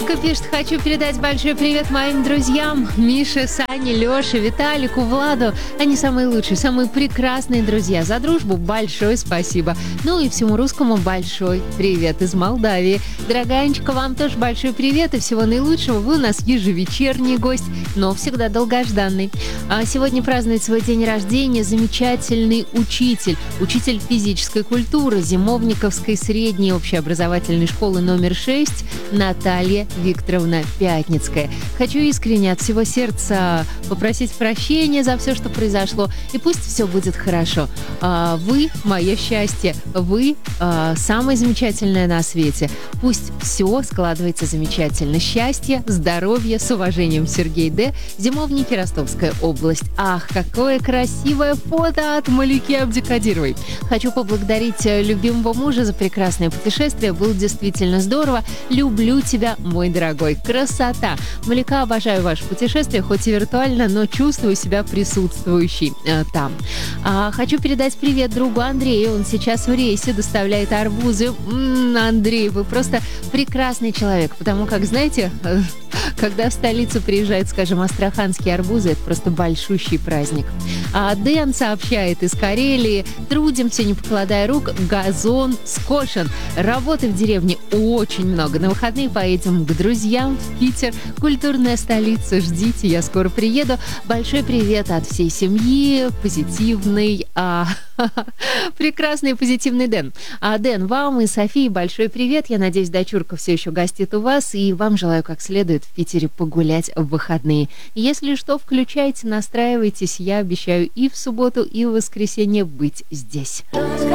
Людка пишет: хочу передать большой привет моим друзьям Мише, Сане, Лёше, Виталику, Владу. Они самые лучшие, самые прекрасные друзья. За дружбу большое спасибо. Ну и всему русскому большой привет из Молдавии. Дорогая Анечка, вам тоже большой привет и всего наилучшего. Вы у нас ежевечерний гость, но всегда долгожданный. Сегодня празднует свой день рождения замечательный учитель физической культуры Зимовниковской средней общеобразовательной школы номер 6 Наталья Викторовна Пятницкая. Хочу искренне от всего сердца попросить прощения за все, что произошло, и пусть все будет хорошо. Вы – мое счастье, вы – самое замечательное на свете. Пусть все складывается замечательно. Счастья, здоровья, с уважением, Сергей Д., Зимовники, Ростовская область. Ах, какое красивое фото от Малики Абдикадировой. Хочу поблагодарить любимого мужа за прекрасное путешествие. Было действительно здорово. Люблю тебя, мой дорогой. Красота! Малика, обожаю ваше путешествие, хоть и виртуально, но чувствую себя присутствующей там. Хочу передать привет другу Андрею. Он сейчас в рейсе, доставляет арбузы. Андрей, вы просто прекрасный человек, потому как, знаете, когда в столицу приезжают, скажем, астраханские арбузы, это просто большущий праздник. Дэн сообщает из Карелии: трудимся, не покладая рук, газон скошен. Работы в деревне очень много. На выходные поедем к друзьям в Питер. Культурная столица, ждите, я скоро приеду. Большой привет от всей семьи. Позитивный, прекрасный позитивный Дэн. Дэн, вам и Софии большой привет. Я надеюсь, дочурка все еще гостит у вас, и вам желаю как следует в Питере погулять в выходные. Если что, включайте, настраивайтесь. Я обещаю и в субботу, и в воскресенье быть здесь.